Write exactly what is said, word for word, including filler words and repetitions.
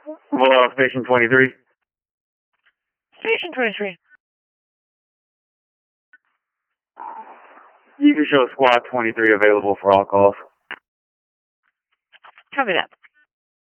Hello, Station twenty-three. Station twenty-three. You can show Squad twenty-three available for all calls. Copy that.